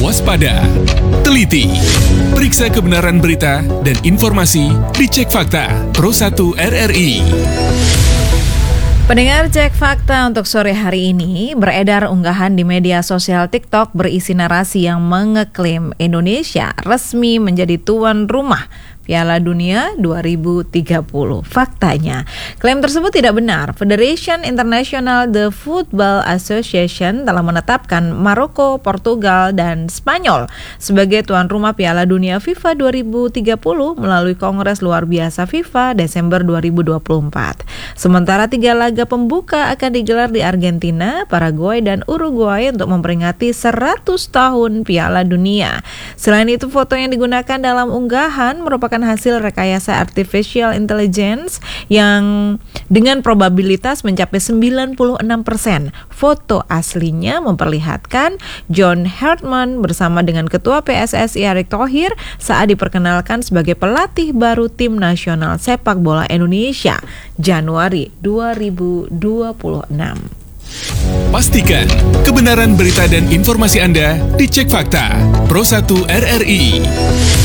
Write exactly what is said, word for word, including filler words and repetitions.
waspada, teliti, periksa kebenaran berita dan informasi di Cek Fakta Pro satu R R I. Pendengar Cek Fakta untuk sore hari ini, beredar unggahan di media sosial TikTok berisi narasi yang mengeklaim Indonesia resmi menjadi tuan rumah Piala Dunia dua ribu tiga puluh. Faktanya, klaim tersebut tidak benar. Federation International de Football Association telah menetapkan Maroko, Portugal, dan Spanyol sebagai tuan rumah Piala Dunia FIFA dua ribu tiga puluh melalui Kongres Luar Biasa FIFA Desember dua ribu dua puluh empat. Sementara tiga laga pembuka akan digelar di Argentina, Paraguay, dan Uruguay untuk memperingati seratus tahun Piala Dunia. Selain itu, foto yang digunakan dalam unggahan merupakan hasil rekayasa artificial intelligence yang dengan probabilitas mencapai sembilan puluh enam persen. Foto aslinya memperlihatkan John Hartman bersama dengan Ketua P S S I Erick Thohir saat diperkenalkan sebagai pelatih baru tim nasional sepak bola Indonesia Januari dua ribu dua puluh enam. Pastikan kebenaran berita dan informasi Anda di Cek Fakta Pro satu R R I.